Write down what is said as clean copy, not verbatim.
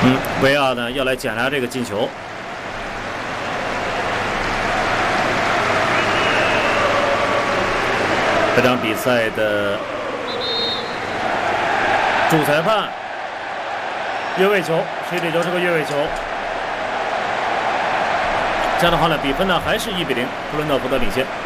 ，VR 呢要来检查这个进球。这场比赛的主裁判越位球，这球是个越位球。这样的话呢，比分呢还是1比0，布伦特福德领先。